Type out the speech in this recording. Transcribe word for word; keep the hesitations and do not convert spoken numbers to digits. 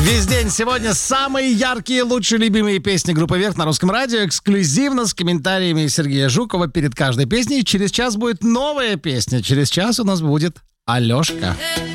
Весь день сегодня самые яркие, лучшие, любимые песни группы «Вверх» на Русском радио. Эксклюзивно с комментариями Сергея Жукова перед каждой песней. Через час будет новая песня. Через час у нас будет Алешка.